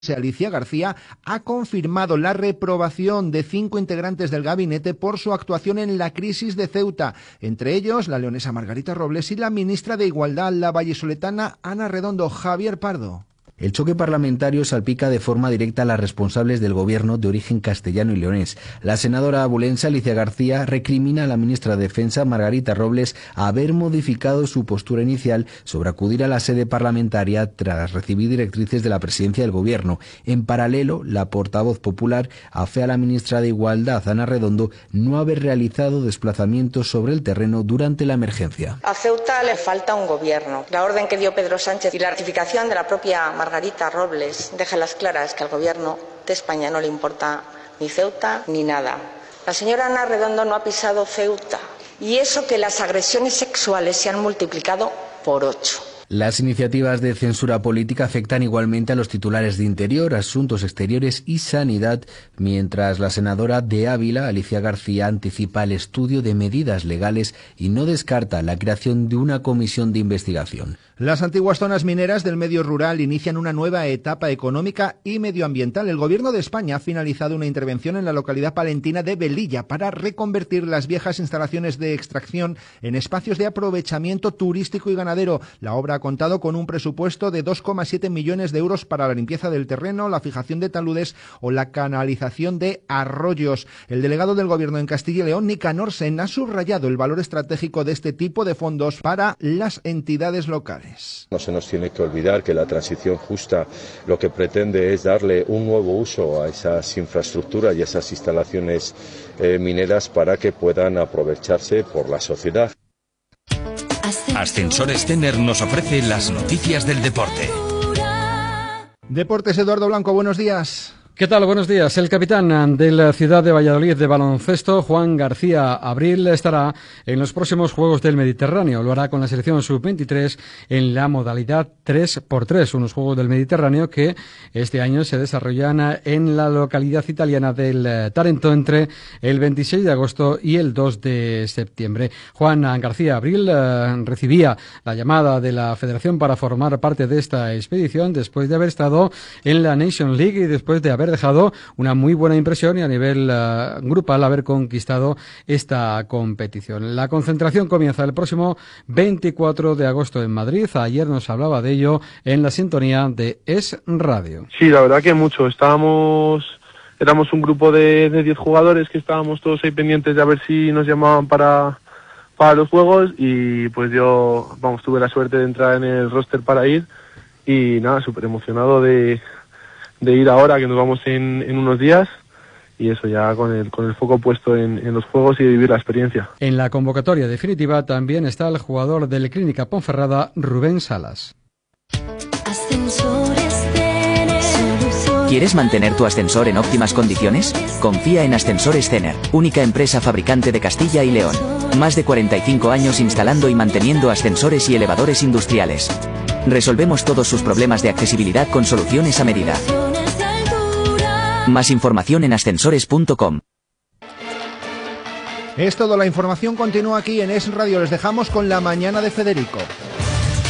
Alicia García ha confirmado la reprobación de 5 integrantes del gabinete por su actuación en la crisis de Ceuta, entre ellos la leonesa Margarita Robles y la ministra de Igualdad, la vallisoletana Ana Redondo. Javier Pardo. El choque parlamentario salpica de forma directa a las responsables del gobierno de origen castellano y leonés. La senadora abulense Alicia García recrimina a la ministra de Defensa, Margarita Robles, haber modificado su postura inicial sobre acudir a la sede parlamentaria tras recibir directrices de la presidencia del gobierno. En paralelo, la portavoz popular afea a la ministra de Igualdad, Ana Redondo, no haber realizado desplazamientos sobre el terreno durante la emergencia. A Ceuta le falta un gobierno. La orden que dio Pedro Sánchez y la ratificación de la propia Margarita Robles deja las claras que al gobierno de España no le importa ni Ceuta ni nada. La señora Ana Redondo no ha pisado Ceuta, y eso que las agresiones sexuales se han multiplicado por 8. Las iniciativas de censura política afectan igualmente a los titulares de Interior, Asuntos Exteriores y Sanidad, mientras la senadora de Ávila, Alicia García, anticipa el estudio de medidas legales y no descarta la creación de una comisión de investigación. Las antiguas zonas mineras del medio rural inician una nueva etapa económica y medioambiental. El Gobierno de España ha finalizado una intervención en la localidad palentina de Velilla para reconvertir las viejas instalaciones de extracción en espacios de aprovechamiento turístico y ganadero. La obra ha contado con un presupuesto de 2,7 millones de euros para la limpieza del terreno, la fijación de taludes o la canalización de arroyos. El delegado del Gobierno en Castilla y León, Nicanor Sen, ha subrayado el valor estratégico de este tipo de fondos para las entidades locales. No se nos tiene que olvidar que la transición justa lo que pretende es darle un nuevo uso a esas infraestructuras y a esas instalaciones mineras para que puedan aprovecharse por la sociedad. Ascensores Stener nos ofrece las noticias del deporte. Deportes, Eduardo Blanco, buenos días. ¿Qué tal? Buenos días. El capitán de la ciudad de Valladolid de baloncesto, Juan García Abril, estará en los próximos Juegos del Mediterráneo. Lo hará con la selección sub-23 en la modalidad 3x3, unos Juegos del Mediterráneo que este año se desarrollan en la localidad italiana del Tarento entre el 26 de agosto y el 2 de septiembre. Juan García Abril recibía la llamada de la Federación para formar parte de esta expedición después de haber estado en la Nation League y después de haber dejado una muy buena impresión y a nivel grupal haber conquistado esta competición. La concentración comienza el próximo 24 de agosto en Madrid. Ayer nos hablaba de ello en la sintonía de Es Radio. Sí, la verdad que mucho. Éramos un grupo de 10 jugadores que estábamos todos ahí pendientes de a ver si nos llamaban para los juegos y pues yo, tuve la suerte de entrar en el roster para ir y nada, súper emocionado de ir ahora, que nos vamos en unos días, y eso ya con el foco puesto en los juegos y de vivir la experiencia. En la convocatoria definitiva también está el jugador del Clínica Ponferrada, Rubén Salas. ¿Quieres mantener tu ascensor en óptimas condiciones? Confía en Ascensores Stener, única empresa fabricante de Castilla y León. Más de 45 años instalando y manteniendo ascensores y elevadores industriales. Resolvemos todos sus problemas de accesibilidad con soluciones a medida. Más información en ascensores.com. Es todo, la información continúa aquí en Es Radio. Les dejamos con la mañana de Federico.